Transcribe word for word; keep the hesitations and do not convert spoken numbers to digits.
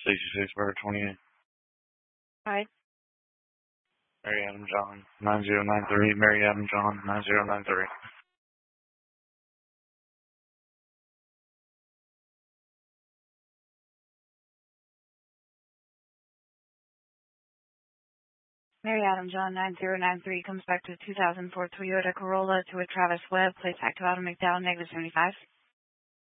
sixty-six Burger twenty-eight. Hi. Mary Adam John, nine zero nine three. Mary Adam John, nine zero nine three. Mary Adam John nine zero nine three comes back to two thousand four Toyota Corolla to a Travis Webb, plates active out of McDowell, negative seventy-five.